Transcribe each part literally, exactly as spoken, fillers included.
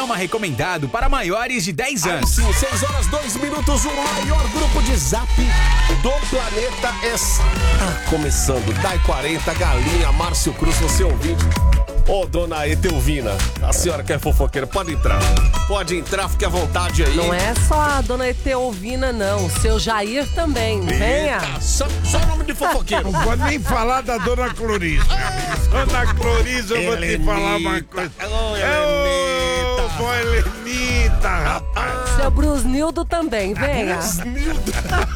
programa recomendado para maiores de dez Aí anos. sim, seis horas, dois minutos, o maior grupo de zap do planeta está começando. Dai quarenta, Galinha, Márcio Cruz, você ouvinte. Ô, dona Etelvina, a senhora que é fofoqueira, pode entrar. Pode entrar, fique à vontade aí. Não é só a dona Etelvina, não. O seu Jair também. Venha. Eita, só, só nome de fofoqueiro. Não pode nem falar da dona Cloris, meu amigo. Dona Cloris, eu vou te falar uma coisa. Ô, Ô, vó Helenita, rapaz. Seu Brusnildo também, venha. Brusnildo.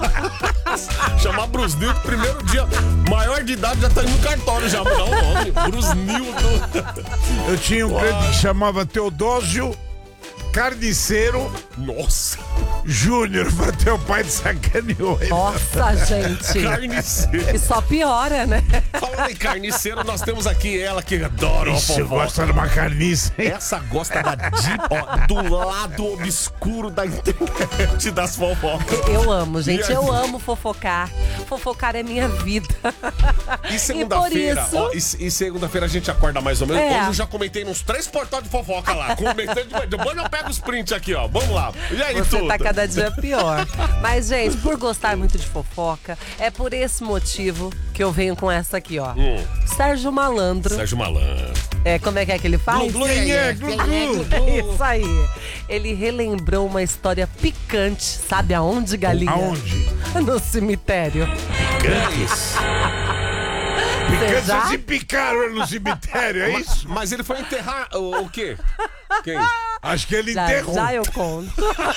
Chamar Brusnildo, primeiro dia, maior de idade, já tá indo no cartório já, mudar o nome. Brusnildo. Eu tinha um cliente que chamava Teodósio Carniceiro Nossa. Júnior, mas teu pai te sacaneou. Ele. Nossa, gente. Carniceiro. E só piora, né? Falando em carniceiro, nós temos aqui ela que adora o Ixi, fofoca. gosta de uma carniça, hein? Essa gosta da deep, ó, do lado obscuro da internet das fofocas. Eu amo, gente. E Eu aí? amo fofocar. Fofocar é minha vida. E segunda-feira, E por ó, isso... e, e segunda-feira a gente acorda mais ou menos. É. Hoje eu já comentei nos três portais de fofoca lá. Comentei de... Depois eu pego os prints aqui, ó. Vamos lá. E aí, Você tudo? tá cada dia pior. Mas, gente, por gostar muito de fofoca, é por esse motivo que eu venho com essa aqui, ó. Hum. Sérgio Malandro. Sérgio Malandro. É, como é que é que ele faz? Glu, glu, Quem é? é, Glu, é, glu. É isso aí. Ele relembrou uma história picante, sabe aonde, Galinha? Aonde? No cemitério. Picantes. Picantes já? se picaram ele no cemitério, é isso? Mas ele foi enterrar o, o quê? Quem? Acho que ele Já, enterrou. já eu conto.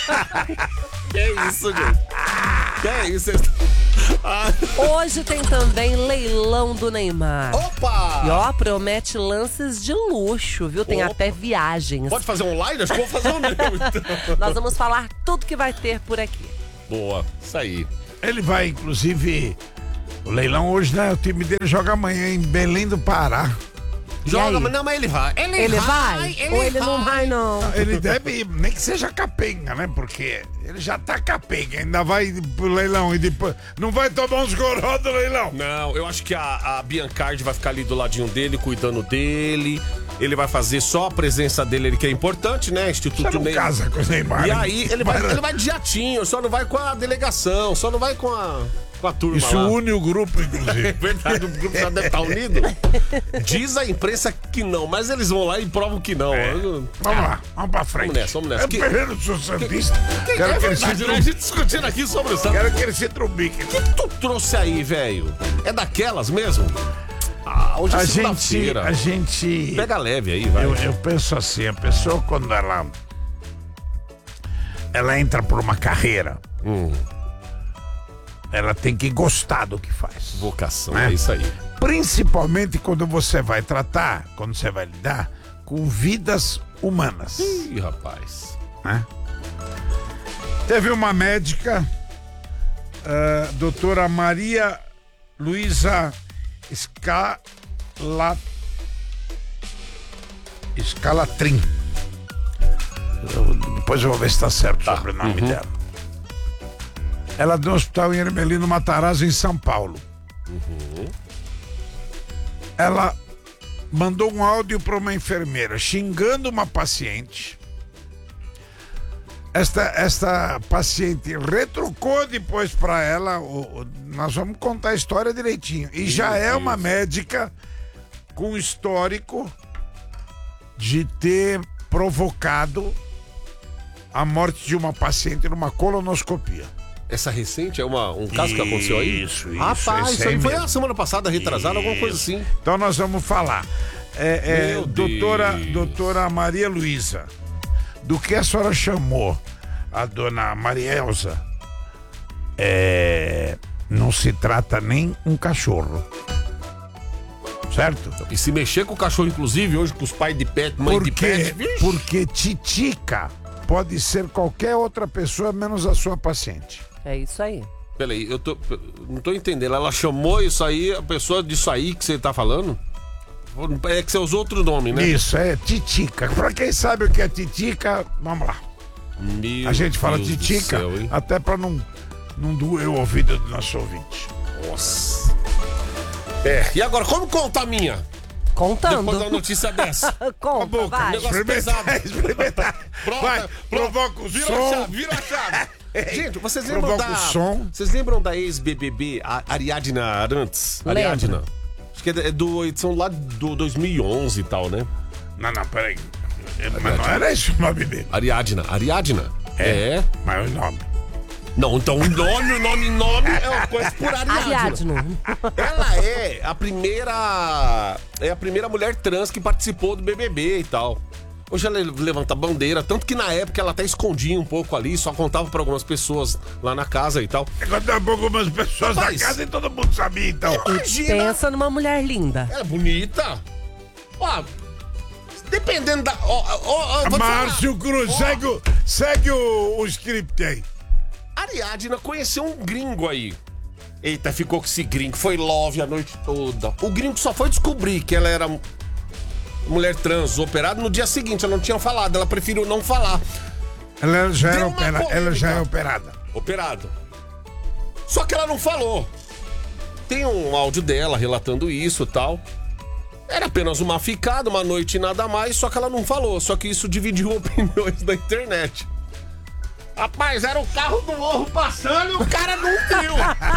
Que isso, gente? Que é isso? Ah. Hoje tem também leilão do Neymar. Opa! E ó, promete lances de luxo, viu? Tem Opa. até viagens. Pode fazer online? Acho que vou fazer o meu, então. Nós vamos falar tudo que vai ter por aqui. Boa, isso aí. Ele vai, inclusive, o leilão hoje, né? O time dele joga amanhã em Belém do Pará. Joga, aí? mas não, mas ele vai. Ele, Ele vai, vai? ele Ou ele não vai, não? Ele deve ir, nem que seja capenga, né? Porque ele já tá capenga, ainda vai pro leilão e depois. Não vai tomar uns goró do leilão. Não, eu acho que a, a Biancardi vai ficar ali do ladinho dele, cuidando dele. Ele vai fazer só a presença dele, ele que é importante, né? Instituto Você não Neymar. casa com o Neymar. E hein? aí, ele vai, ele vai de jatinho, só não vai com a delegação, só não vai com a, com a turma Isso lá. une o grupo, É inclusive. verdade, o grupo já deve estar unido. Diz a imprensa que não, mas eles vão lá e provam que não. É. Eu- Vamos lá, vamos pra frente. Vamos nessa, vamos nessa. Eu Que- primeiro sou santista. Que- Quero é que ele se verdade, né? A gente discutindo aqui sobre o Santos. Quero que ele se trubique. O que tu trouxe aí, velho? É daquelas mesmo? Ah, hoje é A gente, segunda-feira. a gente... Pega leve aí, vai. Eu, eu penso assim, a pessoa quando ela... Ela entra por uma carreira, Hum, ela tem que gostar do que faz. vocação, Né? é isso aí. Principalmente quando você vai tratar, quando você vai lidar com vidas humanas, Ih, rapaz. né? Teve uma médica, ah, doutora Maria Luísa Scala... Scalatrin. Eu- depois eu vou ver se está certo o Tá, sobrenome uhum. dela. Ela é do hospital em Hermelino Matarazzo, em São Paulo. Uhum. Ela mandou um áudio para uma enfermeira xingando uma paciente. Esta, esta paciente retrucou depois para ela. O, o- nós vamos contar a história direitinho. E já é uma médica com histórico de ter provocado a morte de uma paciente numa colonoscopia. Essa recente é uma, um caso que aconteceu aí? Isso, isso, Rapaz, esse isso aí aí foi mesmo. a semana passada, retrasada, alguma coisa assim. Então nós vamos falar. É, é, Meu doutora, Deus. doutora Maria Luísa, do que a senhora chamou a dona Maria Elza, é, não se trata nem um cachorro. Certo? E se mexer com o cachorro, inclusive, hoje com os pais de pet, mãe de Porque, pet, vixe. porque titica pode ser qualquer outra pessoa menos a sua paciente. É isso aí. Peraí, eu tô, não tô entendendo. Ela chamou isso aí, a pessoa disso aí que você tá falando? É que você usou outro nome, né? Isso, é titica. Pra quem sabe o que é titica, vamos lá. Meu A gente fala Deus do titica céu, hein? até pra não, não doer o ouvido do nosso ouvinte. Nossa. É, e agora, como conta a minha? Contando. Depois da notícia dessa. Conta, boca, vai. negócio pesado. Experimenta. Pronto, Vai, pronto. provoca o Vira som. a chave, vira a chave. Gente, vocês lembram Provoca da... o som. Vocês lembram da ex-B B B, a Ariadna Arantes? Lembro. Ariadna. Acho que é do edição lá do dois mil e onze e tal, né? Não, não, peraí. Mas não era esse o nome dele. Ariadna. Ariadna? É. Mas o nome. Não, então o nome, o nome, nome é uma coisa por Ariadna. Ariadno. Ela é a primeira... É a primeira mulher trans que participou do B B B e tal. Hoje ela levanta a bandeira, tanto que na época ela até escondia um pouco ali, só contava pra algumas pessoas lá na casa e tal. Contava pra algumas pessoas Rapaz, da casa e todo mundo sabia, então. Imagina, Pensa numa mulher linda. ela é bonita. Ó, dependendo da... Ó, ó, ó, vou te Márcio falar. Cruz, Ó, segue, o, segue o, o script aí. Ariadna conheceu um gringo aí. Eita, ficou com esse gringo, foi love a noite toda. O gringo só foi descobrir que ela era mulher trans operada no dia seguinte, ela não tinha falado, ela preferiu não falar. Ela já, Deu era uma opera, ela já é polêmica. operada. Operado. Só que ela não falou. Tem um áudio dela relatando isso e tal. Era apenas uma ficada, uma noite e nada mais, só que ela não falou. Só que isso dividiu opiniões na internet. Rapaz, era o carro do ovo passando e o cara não viu.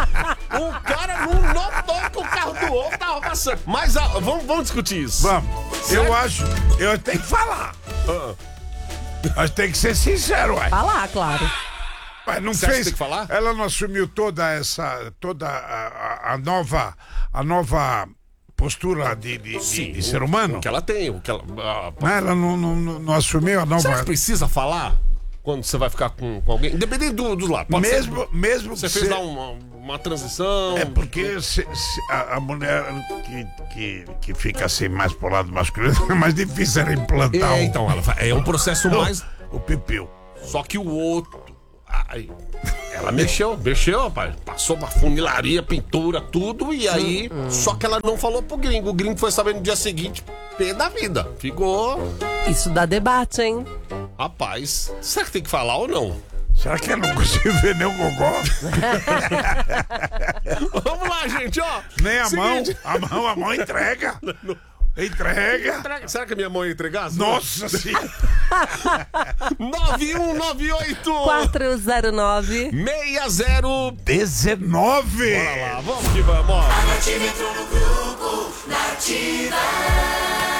O cara não notou que o carro do ovo tava passando. Mas ah, vamos, vamos discutir isso. Vamos. Certo? Eu acho. Eu tenho que falar. Ah, Nós tem que ser sincero, ué. Falar, claro. Mas não Você acha fez. que tem que falar? Ela não assumiu toda essa. Toda a, a- a nova. A nova postura de, de, de- sim, de ser o- humano. O que ela tem, o que ela. ah, Não, ela não, não, não- não assumiu a Será nova. que precisa falar quando você vai ficar com, com alguém? Independente do, do lado. Pode Mesmo, ser- mesmo Você que fez se- lá uma, uma transição. É porque se- se a, a mulher que, que, que fica assim mais pro lado masculino é mais difícil ela implantar É, o, então, ela, fa- é um processo mais. o pipiu. Só que o outro. Ai, ela mexeu, mexeu, rapaz. Passou uma funilaria, pintura, tudo. E aí. Só que ela não falou pro gringo. O gringo foi saber no dia seguinte, pé da vida. Ficou. Isso dá debate, hein? Rapaz, será que tem que falar ou não? Será que eu não consigo ver nem o gogó? Vamos lá, gente, ó. Nem a Seguinte. mão. A mão, a mão entrega. Entrega. Entrega- Será que a minha mão ia entregar? Nossa senhora. nove um nove oito quatro zero nove. seis zero. dezenove. Bora lá, vamos que vamos, ó. Nativa entrou no grupo, Nativa.